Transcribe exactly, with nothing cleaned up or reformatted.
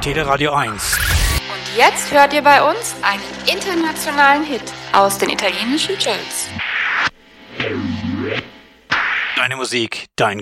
Teleradio eins. Und jetzt hört ihr bei uns einen internationalen Hit aus den italienischen Charts. Deine Musik, dein